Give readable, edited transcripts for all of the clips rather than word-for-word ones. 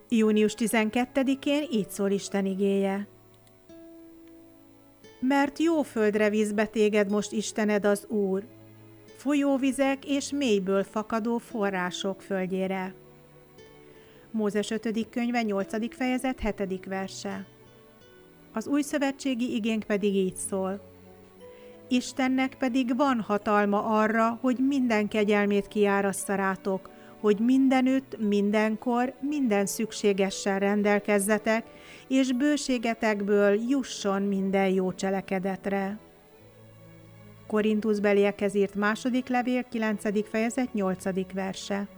Június 12-én így szól Isten igéje. Mert jó földre víz be téged most Istened az Úr, folyóvizek és mélyből fakadó források földjére. Mózes 5. könyve 8. fejezet 7. verse. Az újszövetségi igénk pedig így szól. Istennek pedig van hatalma arra, hogy minden kegyelmét kiárassza rátok, hogy mindenütt, mindenkor, minden szükségessel rendelkezzetek, és bőségetekből jusson minden jó cselekedetre. Korintusbeliekhez írt második levél, 9. fejezet, 8. verse.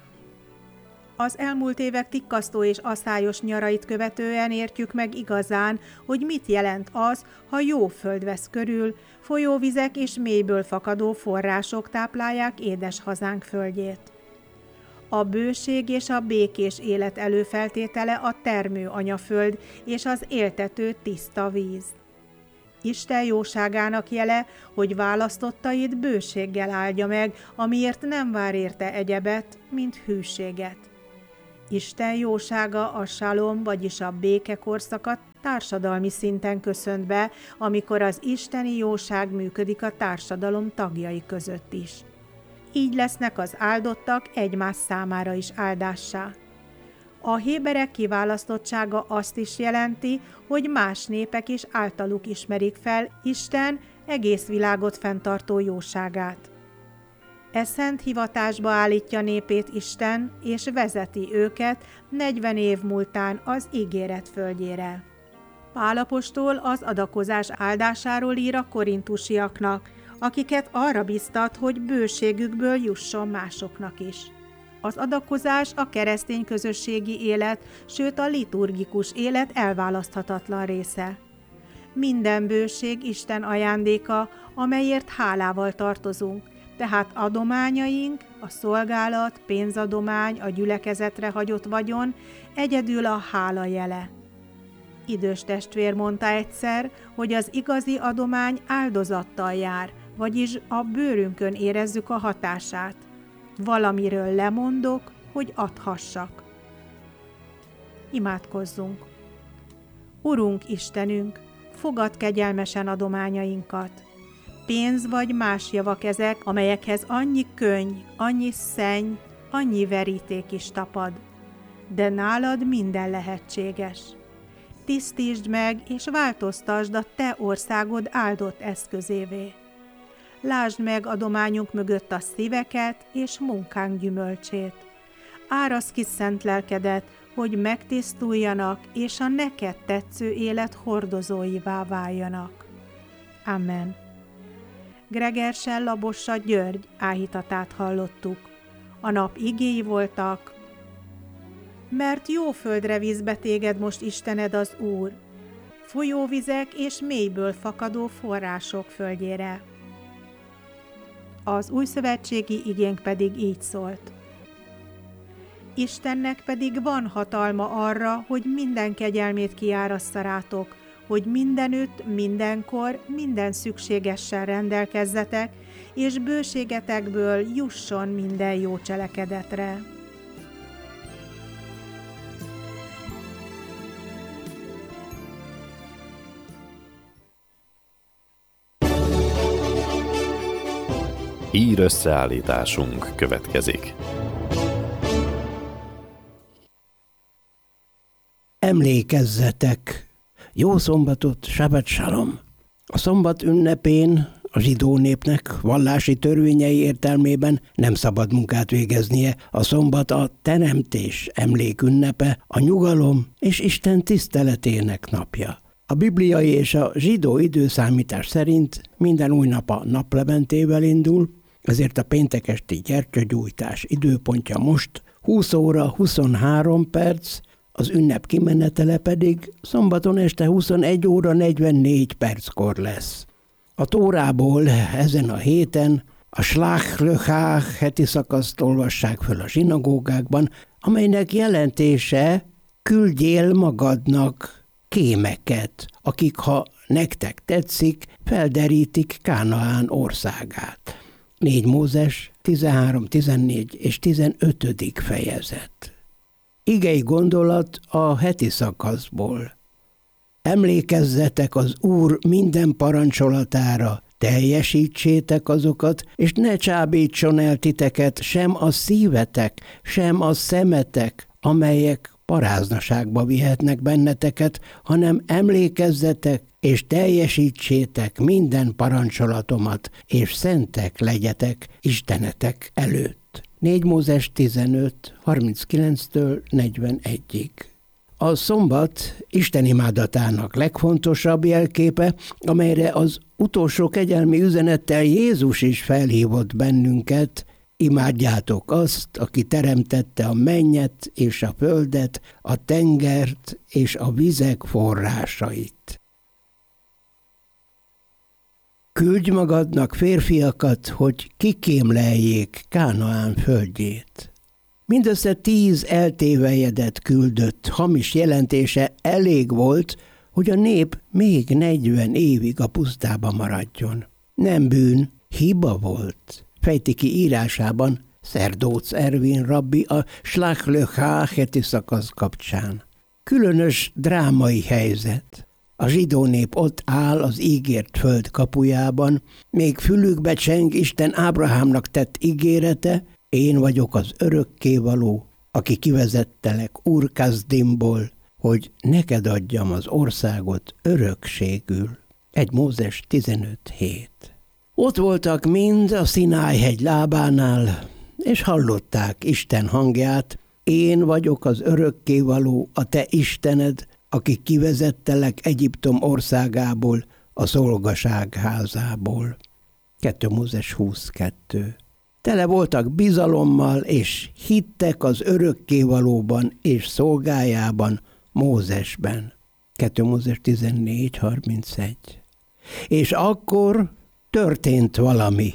Az elmúlt évek tikkasztó és aszályos nyarait követően értjük meg igazán, hogy mit jelent az, ha jó föld vesz körül, folyóvizek és mélyből fakadó források táplálják édes hazánk földjét. A bőség és a békés élet előfeltétele a termő anyaföld és az éltető tiszta víz. Isten jóságának jele, hogy választottait bőséggel áldja meg, amiért nem vár érte egyebet, mint hűséget. Isten jósága a salom, vagyis a béke korszaka társadalmi szinten köszönt be, amikor az isteni jóság működik a társadalom tagjai között is. Így lesznek az áldottak egymás számára is áldássá. A héberek kiválasztottsága azt is jelenti, hogy más népek is általuk ismerik fel Isten egész világot fenntartó jóságát. E szent hivatásba állítja népét Isten, és vezeti őket 40 év múltán az ígéret földjére. Pál apostol az adakozás áldásáról ír a korintusiaknak, akiket arra biztat, hogy bőségükből jusson másoknak is. Az adakozás a keresztény közösségi élet, sőt a liturgikus élet elválaszthatatlan része. Minden bőség Isten ajándéka, amelyért hálával tartozunk, tehát adományaink, a szolgálat, pénzadomány, a gyülekezetre hagyott vagyon egyedül a hála jele. Idős testvér mondta egyszer, hogy az igazi adomány áldozattal jár, vagyis a bőrünkön érezzük a hatását. Valamiről lemondok, hogy adhassak. Imádkozzunk! Urunk Istenünk, fogadd kegyelmesen adományainkat. Pénz vagy más javak ezek, amelyekhez annyi könny, annyi szenny, annyi veríték is tapad. De nálad minden lehetséges. Tisztítsd meg és változtasd a te országod áldott eszközévé. Lásd meg adományunk mögött a szíveket és munkánk gyümölcsét. Áraszd ki szent lelkedet, hogy megtisztuljanak és a neked tetsző élet hordozóivá váljanak. Amen. Gregersen Labossa György áhítatát hallottuk. A nap igéi voltak: mert jó földre víz be téged most Istened az Úr, folyóvizek és mélyből fakadó források földjére. Az újszövetségi igénk pedig így szólt. Istennek pedig van hatalma arra, hogy minden kegyelmét kiárassza rátok, hogy mindenütt, mindenkor, minden szükségessel rendelkezzetek, és bőségetekből jusson minden jó cselekedetre. Hír összeállításunk következik. Emlékezzetek! Jó szombatot, Sabbat Shalom! A szombat ünnepén a zsidó népnek vallási törvényei értelmében nem szabad munkát végeznie. A szombat a teremtés emlékünnepe, a nyugalom és Isten tiszteletének napja. A bibliai és a zsidó időszámítás szerint minden új nap a naplementével indul, ezért a péntek esti gyertyagyújtás időpontja most 20 óra 23 perc, az ünnep kimenetele pedig szombaton este 21 óra 44 perckor lesz. A Tórából ezen a héten a Shlach Lechach heti szakaszt olvassák föl a zsinagógákban, amelynek jelentése küldjél magadnak kémeket, akik, ha nektek tetszik, felderítik Kánaán országát. 4 Mózes 13, 14 és 15. fejezet. Igei gondolat a heti szakaszból. Emlékezzetek az Úr minden parancsolatára, teljesítsétek azokat, és ne csábítson el titeket sem a szívetek, sem a szemetek, amelyek paráznaságba vihetnek benneteket, hanem emlékezzetek, és teljesítsétek minden parancsolatomat, és szentek legyetek Istenetek előtt. 4 Mózes 15, 39-től 41-ig. A szombat Isten imádatának legfontosabb jelképe, amelyre az utolsó kegyelmi üzenettel Jézus is felhívott bennünket: imádjátok azt, aki teremtette a mennyet és a földet, a tengert és a vizek forrásait. Küldj magadnak férfiakat, hogy kikémleljék Kánaán földjét. Mindössze 10 eltévejedett küldött, hamis jelentése elég volt, hogy a nép még 40 évig a pusztába maradjon. Nem bűn, hiba volt, fejti ki írásában Szerdóc Ervin rabbi a Shlach Lecha heti szakasz kapcsán. Különös drámai helyzet. A zsidó nép ott áll az ígért föld kapujában, még fülükbe cseng Isten Ábrahámnak tett ígérete: én vagyok az örökkévaló, aki kivezettelek Ur Kasdimból, hogy neked adjam az országot örökségül. 1 Mózes 15:7. Ott voltak mind a Szináj-hegy lábánál, és hallották Isten hangját: én vagyok az örökkévaló, a te Istened, aki kivezettelek Egyiptom országából, a szolgaság házából. 2 Mózes 20:2. Tele voltak bizalommal, és hittek az örökkévalóban és szolgájában, Mózesben. 2 Mózes 14:31. És akkor történt valami.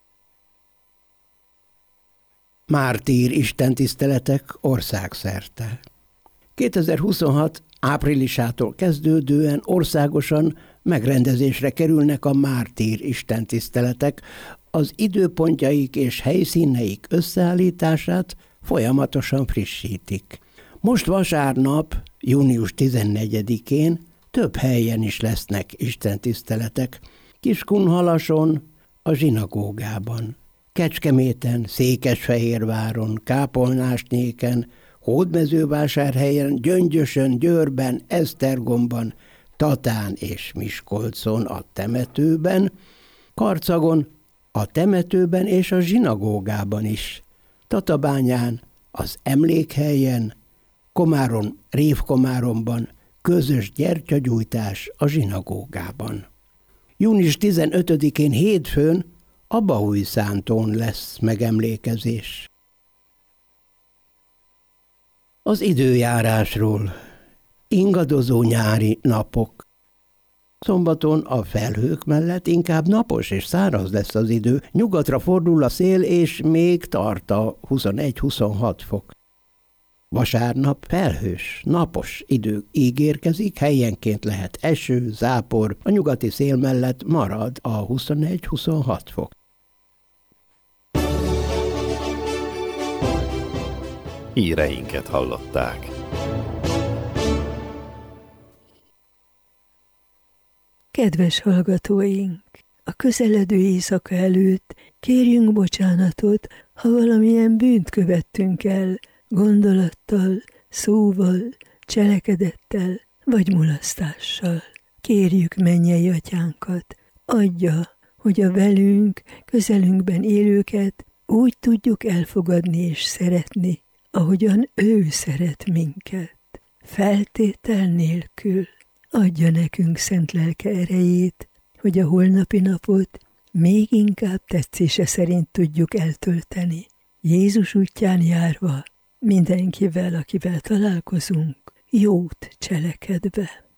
Mártír istentiszteletek országszerte. 2026 áprilisától kezdődően országosan megrendezésre kerülnek a mártír istentiszteletek. Az időpontjaik és helyszíneik összeállítását folyamatosan frissítik. Most vasárnap, június 14-én több helyen is lesznek istentiszteletek. Kiskunhalason, a zsinagógában, Kecskeméten, Székesfehérváron, Kápolnásnyéken, Hódmezővásárhelyen, Gyöngyösön, Győrben, Esztergomban, Tatán és Miskolcon a temetőben, Karcagon, a temetőben és a zsinagógában is, Tatabányán, az emlékhelyen, Komáron, Révkomáromban közös gyertyagyújtás a zsinagógában. Június 15-én hétfőn a Baújszántón lesz megemlékezés. Az időjárásról. Ingadozó nyári napok. Szombaton a felhők mellett inkább napos és száraz lesz az idő, nyugatra fordul a szél, és még tart a 21-26 fok. Vasárnap felhős, napos idő ígérkezik, helyenként lehet eső, zápor, a nyugati szél mellett marad a 21-26 fok. Híreinket hallották. Kedves hallgatóink! A közeledő éjszaka előtt kérjünk bocsánatot, ha valamilyen bűnt követtünk el, gondolattal, szóval, cselekedettel vagy mulasztással. Kérjük mennyei Atyánkat, adja, hogy a velünk, közelünkben élőket úgy tudjuk elfogadni és szeretni, ahogyan ő szeret minket. Feltétel nélkül adja nekünk szent lelke erejét, hogy a holnapi napot még inkább tetszése szerint tudjuk eltölteni. Jézus útján járva, mindenkivel, akivel találkozunk, jót cselekedve.